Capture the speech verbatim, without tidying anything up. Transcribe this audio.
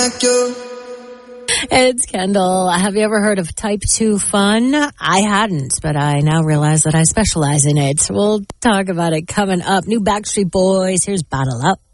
It's Kendall. Have you ever heard of type two fun? I hadn't, but I now realize that I specialize in it. We'll talk about it coming up. New Backstreet Boys. Here's Bottle Up.